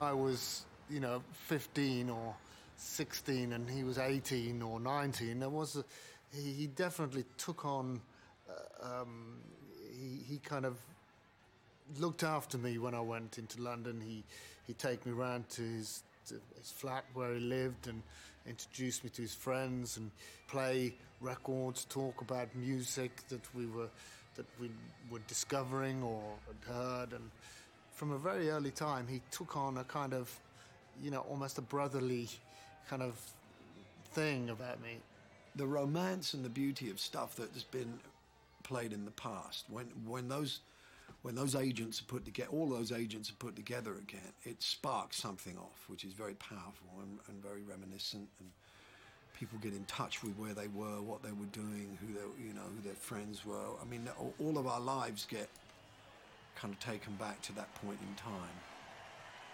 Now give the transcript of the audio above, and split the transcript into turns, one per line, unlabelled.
I was, 15 or 16 and he was 18 or 19, he definitely took on, he kind of looked after me when I went into London. He'd take me around to his flat where he lived and introduce me to his friends and play records, talk about music that we were discovering or had heard. And from a very early time, he took on a kind of, almost a brotherly kind of thing about me.
The romance and the beauty of stuff that has been played in the past, when those agents are put together, all those agents are put together again, it sparks something off, which is very powerful and very reminiscent. And people get in touch with where they were, what they were doing, who their friends were. I mean, all of our lives get kind of taken back to that point in time.